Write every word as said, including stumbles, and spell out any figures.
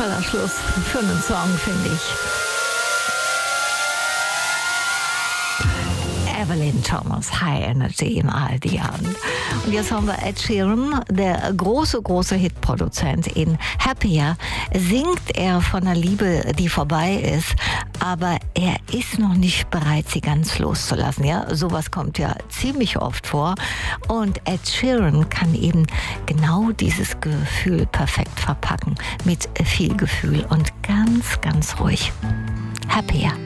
toller Schluss für einen Song, finde ich. Evelyn Thomas, High Energy im A R D-Abend. Und jetzt haben wir Ed Sheeran, der große, große Hitproduzent. In Happier singt er von einer Liebe, die vorbei ist, aber er ist noch nicht bereit, sie ganz loszulassen. Ja, sowas kommt ja ziemlich oft vor. Und Ed Sheeran kann eben genau dieses Gefühl perfekt verpacken, mit viel Gefühl und ganz, ganz ruhig. Happier.